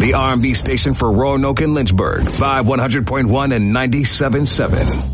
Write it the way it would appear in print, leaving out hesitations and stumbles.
the R&B station for Roanoke and Lynchburg, 5100.1 and 97.7.